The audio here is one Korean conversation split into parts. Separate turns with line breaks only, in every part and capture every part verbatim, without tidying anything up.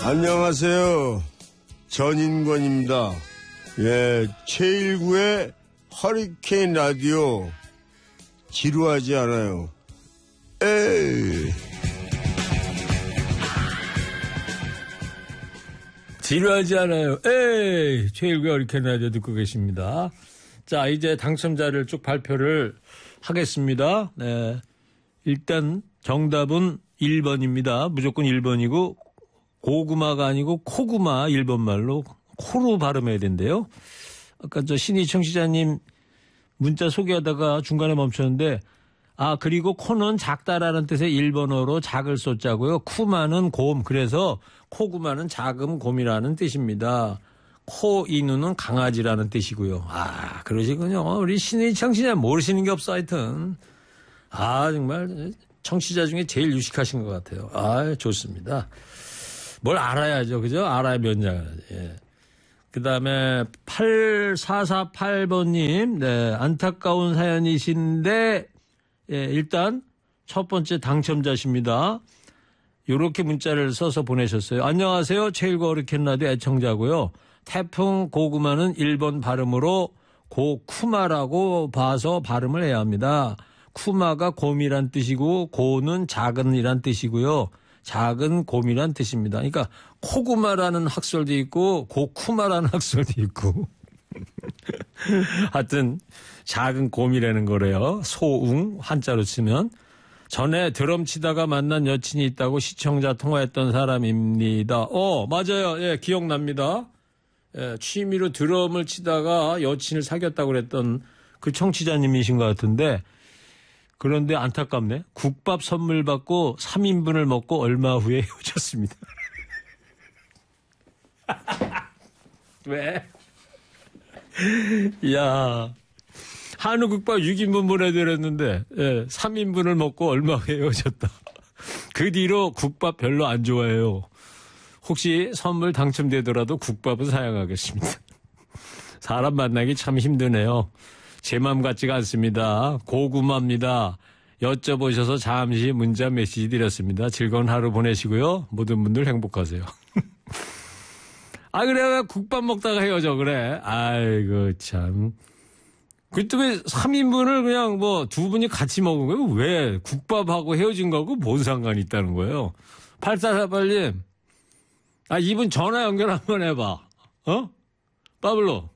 안녕하세요. 전인권입니다. 예, 제일구의 허리케인 라디오 지루하지 않아요. 에이.
지루하지 않아요. 에이, 제일구의 허리케인 라디오 듣고 계십니다. 자, 이제 당첨자를 쭉 발표를 하겠습니다. 네. 일단 정답은 일 번입니다. 무조건 일 번이고 고구마가 아니고 코구마 일본말로 코로 발음해야 된대요. 아까 저 신희 청취자님 문자 소개하다가 중간에 멈췄는데 아 그리고 코는 작다라는 뜻의 일본어로 작을 쏘자고요. 쿠마는 곰 그래서 코구마는 작은 곰이라는 뜻입니다. 코이누는 강아지라는 뜻이고요. 아 그러시군요. 우리 신희 청취자 모르시는 게 없어 하여튼. 아 정말 청취자 중에 제일 유식하신 것 같아요. 아 좋습니다. 뭘 알아야죠. 그죠? 알아야 면장을. 예. 그 다음에 팔사사팔 번님, 네, 안타까운 사연이신데, 예, 일단 첫 번째 당첨자십니다. 요렇게 문자를 써서 보내셨어요. 안녕하세요. 제일구 허리케인 라디오 애청자고요. 태풍 고구마는 일본 발음으로 고쿠마라고 봐서 발음을 해야 합니다. 쿠마가 곰이란 뜻이고, 고는 작은이란 뜻이고요. 작은 곰이란 뜻입니다. 그러니까 코구마라는 학설도 있고 고쿠마라는 학설도 있고 하여튼 작은 곰이라는 거래요. 소웅 한자로 치면. 전에 드럼 치다가 만난 여친이 있다고 시청자 통화했던 사람입니다. 어 맞아요. 예 기억납니다. 예, 취미로 드럼을 치다가 여친을 사귀었다고 그랬던 그 청취자님이신 것 같은데 그런데 안타깝네. 국밥 선물 받고 삼 인분을 먹고 얼마 후에 헤어졌습니다. 왜? 이야. 한우 국밥 육 인분 보내드렸는데 예, 삼 인분을 먹고 얼마 후에 헤어졌다. 그 뒤로 국밥 별로 안 좋아해요. 혹시 선물 당첨되더라도 국밥은 사양하겠습니다. 사람 만나기 참 힘드네요. 제 맘 같지가 않습니다. 고구마입니다. 여쭤보셔서 잠시 문자 메시지 드렸습니다. 즐거운 하루 보내시고요. 모든 분들 행복하세요. 아 그래 왜 국밥 먹다가 헤어져 그래. 아이고 참. 그때 왜 삼 인분을 그냥 뭐 두 분이 같이 먹은 거예요? 왜 국밥하고 헤어진 거하고 뭔 상관이 있다는 거예요? 팔사사팔 님. 아 이분 전화 연결 한번 해봐. 어? 빠블로.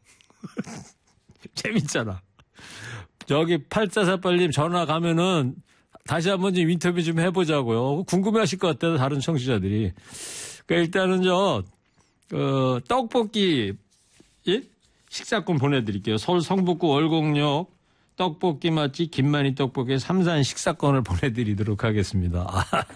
재밌잖아. 저기 팔사사팔 님 전화 가면은 다시 한번 좀 인터뷰 좀 해보자고요. 궁금해하실 것 같아요. 다른 청취자들이. 그러니까 일단은 저 어, 떡볶이 예? 식사권 보내드릴게요. 서울 성북구 월곡역 떡볶이 맛집 김만희 떡볶이 삼산 식사권을 보내드리도록 하겠습니다.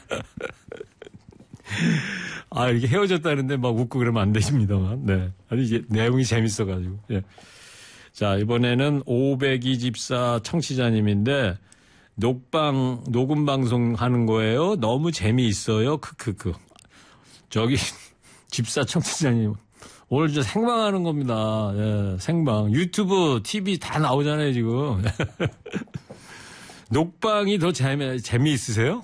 아 이렇게 헤어졌다는데 막 웃고 그러면 안 되십니다만. 네. 아니 이게 내용이 재밌어가지고. 예. 자, 이번에는 오백이 집사 청취자님인데, 녹방, 녹음방송 하는 거예요. 너무 재미있어요. 크크크. 저기, 집사 청취자님, 오늘 저 생방하는 겁니다. 예, 생방. 유튜브, 티비 다 나오잖아요, 지금. 녹방이 더 재미, 재미있으세요?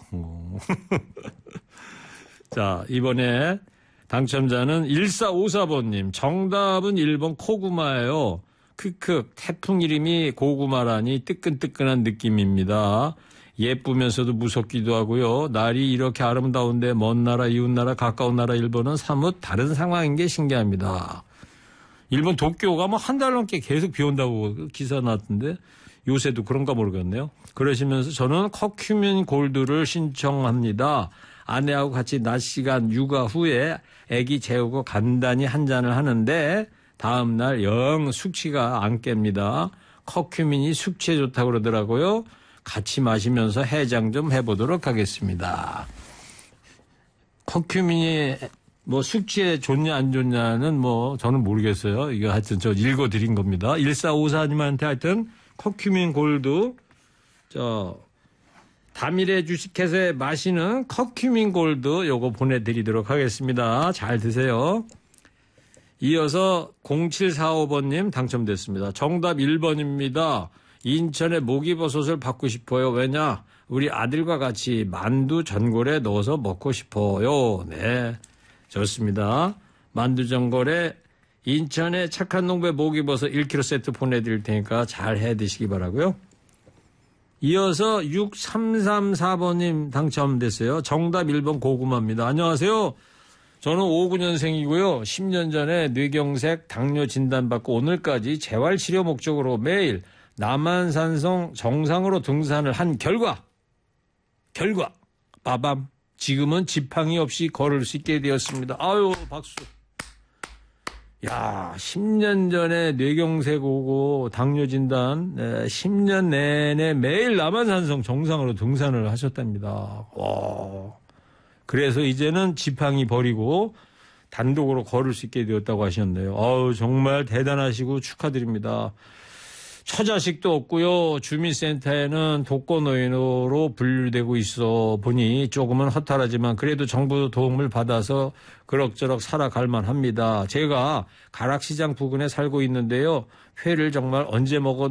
자, 이번에 당첨자는 일사오사 번님. 정답은 일 번 코구마예요. 크크 태풍 이름이 고구마라니 뜨끈뜨끈한 느낌입니다. 예쁘면서도 무섭기도 하고요. 날이 이렇게 아름다운데 먼 나라 이웃나라 가까운 나라 일본은 사뭇 다른 상황인 게 신기합니다. 일본 도쿄가 뭐 한 달 넘게 계속 비 온다고 기사 나왔던데 요새도 그런가 모르겠네요. 그러시면서 저는 커큐민 골드를 신청합니다. 아내하고 같이 낮 시간 육아 후에 아기 재우고 간단히 한 잔을 하는데 다음 날 영 숙취가 안 깹니다. 커큐민이 숙취에 좋다고 그러더라고요. 같이 마시면서 해장 좀 해보도록 하겠습니다. 커큐민이 뭐 숙취에 좋냐 안 좋냐는 뭐 저는 모르겠어요. 이거 하여튼 저 읽어드린 겁니다. 일사오사 님한테 하여튼 커큐민 골드 저 다미래 주식회사에 마시는 커큐민 골드 요거 보내드리도록 하겠습니다. 잘 드세요. 이어서 공칠사오 번님 당첨됐습니다. 정답 일 번입니다. 인천에 목이버섯을 받고 싶어요. 왜냐? 우리 아들과 같이 만두 전골에 넣어서 먹고 싶어요. 네. 좋습니다. 만두전골에 인천의 착한 농부의 목이버섯 일 킬로그램 세트 보내드릴 테니까 잘 해 드시기 바라고요. 이어서 육삼삼사 번님 당첨됐어요. 정답 일 번 고구마입니다. 안녕하세요. 저는 오십구 년생이고요. 십 년 전에 뇌경색 당뇨 진단받고 오늘까지 재활치료 목적으로 매일 남한산성 정상으로 등산을 한 결과 결과 빠밤 지금은 지팡이 없이 걸을 수 있게 되었습니다. 아유 박수. 야, 십 년 전에 뇌경색 오고 당뇨 진단, 네, 십 년 내내 매일 남한산성 정상으로 등산을 하셨답니다. 와. 그래서 이제는 지팡이 버리고 단독으로 걸을 수 있게 되었다고 하셨네요. 아우, 정말 대단하시고 축하드립니다. 처자식도 없고요. 주민센터에는 독거노인으로 분류되고 있어 보니 조금은 허탈하지만 그래도 정부 도움을 받아서 그럭저럭 살아갈 만합니다. 제가 가락시장 부근에 살고 있는데요. 회를 정말 언제 먹어도